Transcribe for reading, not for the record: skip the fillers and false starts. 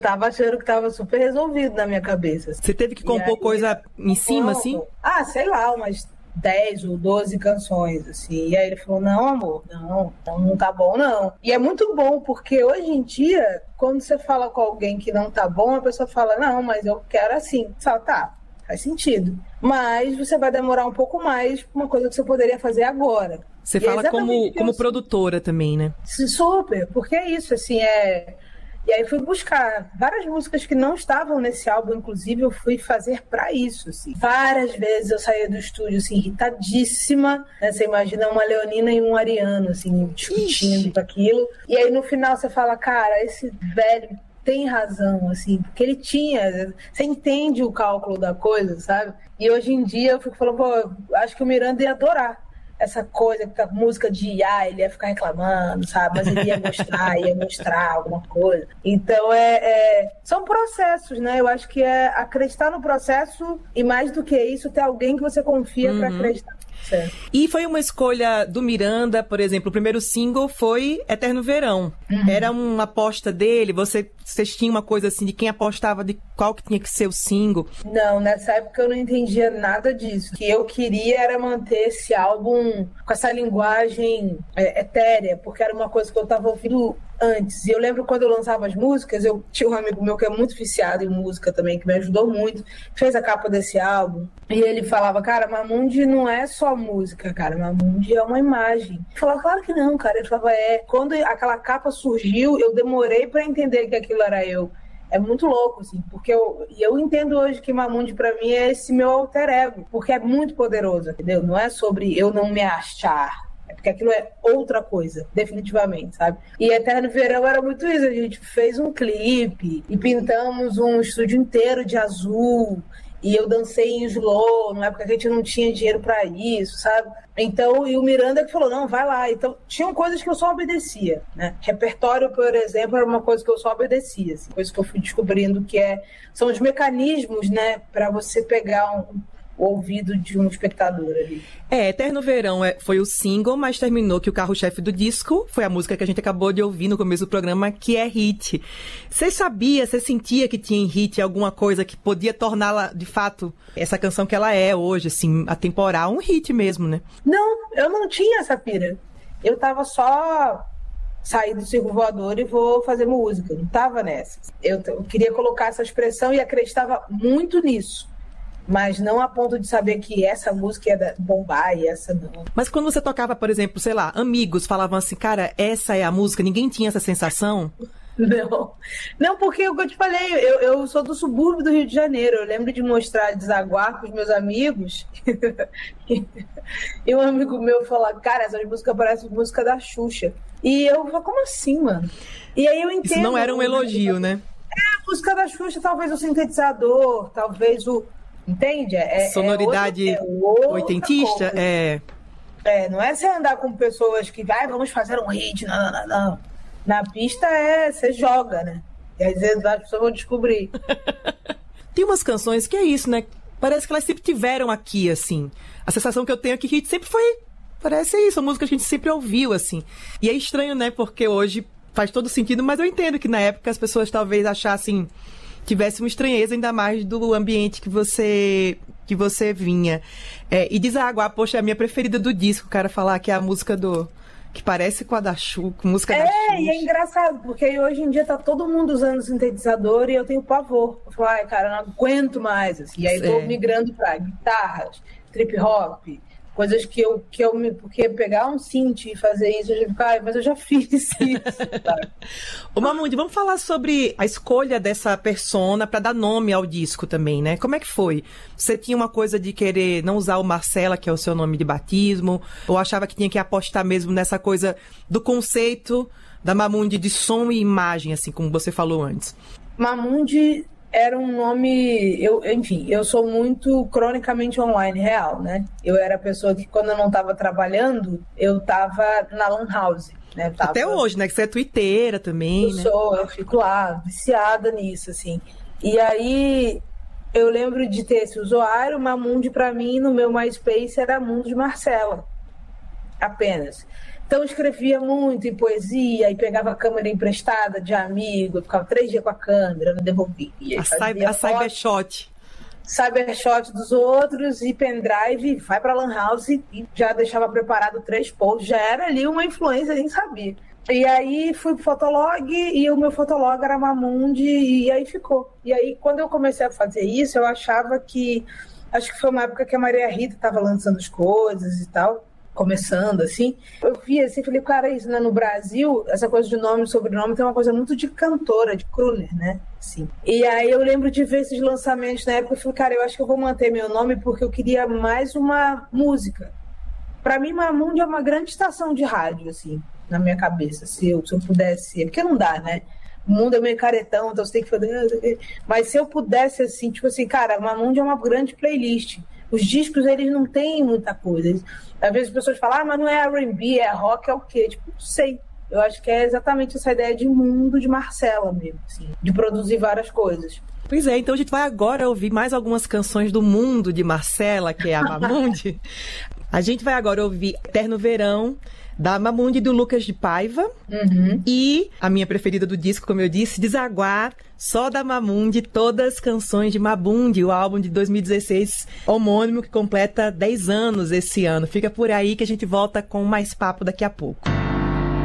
Tava achando que tava super resolvido na minha cabeça. Você teve que compor coisa em cima, assim? Ah, sei lá, umas 10 ou 12 canções, assim. E aí ele falou, não, amor, não tá bom, não. E é muito bom, porque hoje em dia, quando você fala com alguém que não tá bom, a pessoa fala, não, mas eu quero assim. Você fala, tá, faz sentido. Mas você vai demorar um pouco mais pra uma coisa que você poderia fazer agora. Você fala como produtora também, né? Super, porque é isso, assim, E aí fui buscar várias músicas que não estavam nesse álbum, inclusive eu fui fazer pra isso, assim. Várias vezes eu saía do estúdio, assim, irritadíssima, né? Você imagina uma leonina e um ariano, assim, discutindo com aquilo. E aí no final você fala, cara, esse velho tem razão, assim, porque ele tinha... Você entende o cálculo da coisa, sabe? E hoje em dia eu fico falando, pô, acho que o Miranda ia adorar essa coisa, a música de IA, ele ia ficar reclamando, sabe? Mas ele ia mostrar alguma coisa. Então, são processos, né? Eu acho que é acreditar no processo e, mais do que isso, ter alguém que você confia para acreditar. Certo. E foi uma escolha do Miranda, por exemplo, o primeiro single foi Eterno Verão. Era uma aposta dele? Vocês tinham uma coisa assim de quem apostava de qual que tinha que ser o single? Não, nessa época eu não entendia nada disso. O que eu queria era manter esse álbum com essa linguagem etérea, porque era uma coisa que eu estava ouvindo antes. E eu lembro quando eu lançava as músicas, eu tinha um amigo meu que é muito viciado em música também, que me ajudou muito, fez a capa desse álbum. E ele falava, cara, Mamundi não é só música, cara, Mamundi é uma imagem. Eu falava, claro que não, cara. Ele falava, quando aquela capa surgiu, eu demorei pra entender que aquilo era eu. É muito louco, assim, porque eu entendo hoje que Mamundi pra mim é esse meu alter ego, porque é muito poderoso, entendeu? Não é sobre eu não me achar, é porque aquilo é outra coisa, definitivamente, sabe? E Eterno Verão era muito isso, a gente fez um clipe e pintamos um estúdio inteiro de azul, e eu dancei em slow, na época que a gente não tinha dinheiro pra isso, sabe? Então, e o Miranda que falou, não, vai lá. Então, tinham coisas que eu só obedecia, né? Repertório, por exemplo, era uma coisa que eu só obedecia, assim, coisa que eu fui descobrindo que são os mecanismos, né, pra você pegar o ouvido de um espectador ali. Eterno Verão foi o single, mas terminou que o carro-chefe do disco foi a música que a gente acabou de ouvir no começo do programa, que é hit. Você sentia que tinha em hit alguma coisa que podia torná-la, de fato, essa canção que ela é hoje, assim, atemporal, um hit mesmo, né? Não, eu não tinha essa pira. Eu tava só... sair do circo voador e vou fazer música. Não tava nessa. Eu queria colocar essa expressão e acreditava muito nisso. Mas não a ponto de saber que essa música ia bombar e essa não. Mas quando você tocava, por exemplo, sei lá, amigos falavam assim, cara, essa é a música, ninguém tinha essa sensação? Não, porque o que eu te falei, eu sou do subúrbio do Rio de Janeiro. Eu lembro de mostrar Desaguar para os meus amigos. E um amigo meu falou, cara, essas músicas parecem música da Xuxa. E eu falei, como assim, mano? E aí eu entendo. Isso não era um elogio, né? A música da Xuxa, talvez o sintetizador, talvez o... Entende? Sonoridade oitentista? Não é você andar com pessoas que vamos fazer um hit, não. Na pista você joga, né? E às vezes as pessoas vão descobrir. Tem umas canções que é isso, né? Parece que elas sempre tiveram aqui, assim. A sensação que eu tenho é que hit sempre foi... Parece isso, a música que a gente sempre ouviu, assim. E é estranho, né? Porque hoje faz todo sentido, mas eu entendo que na época as pessoas talvez achassem... tivesse uma estranheza ainda mais do ambiente que você vinha. E Desaguar, poxa, é a minha preferida do disco, o cara falar que é a música que parece com a da Xuxa, música da Xuxa. E é engraçado, porque hoje em dia tá todo mundo usando sintetizador e eu tenho pavor. Eu falo, cara, eu não aguento mais. Assim. E aí tô migrando pra guitarras, trip hop, coisas porque pegar um synth e fazer isso, eu já fico, mas eu já fiz isso. Ô Mamundi, vamos falar sobre a escolha dessa persona para dar nome ao disco também, né? Como é que foi? Você tinha uma coisa de querer não usar o Marcela, que é o seu nome de batismo, ou achava que tinha que apostar mesmo nessa coisa do conceito da Mamundi de som e imagem, assim como você falou antes? Mamundi era um nome... eu sou muito cronicamente online, real, né? Eu era a pessoa que, quando eu não estava trabalhando, eu estava na Lan House. Né? Até hoje, né? Que você é twitteira também, Eu fico lá, viciada nisso, assim. E aí, eu lembro de ter esse usuário, Mamundi, pra mim, no meu MySpace, era Mundo de Marcela. Apenas. Então eu escrevia muito em poesia e pegava a câmera emprestada de amigo, eu ficava 3 dias com a câmera, não devolvia. A cybershot. Cybershot dos outros e pendrive, vai pra Lan House e já deixava preparado 3 posts, já era ali uma influência, nem sabia. E aí fui pro Fotolog e o meu Fotolog era Mamundi e aí ficou. E aí quando eu comecei a fazer isso, eu achava que, acho que foi uma época que a Maria Rita estava lançando as coisas e tal, começando assim, eu vi assim, falei, cara, isso, né? No Brasil, essa coisa de nome e sobrenome tem uma coisa muito de cantora, de crooner, né? Assim. E aí eu lembro de ver esses lançamentos na época, eu falei, cara, eu acho que eu vou manter meu nome porque eu queria mais uma música. Pra mim, Mamundi é uma grande estação de rádio, assim, na minha cabeça, se eu pudesse, porque não dá, né? O mundo é meio caretão, então você tem que fazer... Mas se eu pudesse, assim, tipo assim, cara, Mamundi é uma grande playlist. Os discos, eles não têm muita coisa. Às vezes as pessoas falam, mas não é R&B, é rock, é o quê? Tipo, não sei. Eu acho que é exatamente essa ideia de mundo de Marcela mesmo, assim, de produzir várias coisas. Pois é, então a gente vai agora ouvir mais algumas canções do mundo de Marcela, que é a Mamundi. A gente vai agora ouvir Eterno Verão, da Mamundi e do Lucas de Paiva. E a minha preferida do disco, como eu disse, Desaguar, só da Mamundi, todas as canções de Mamundi, o álbum de 2016, homônimo, que completa 10 anos esse ano. Fica por aí que a gente volta com mais papo daqui a pouco.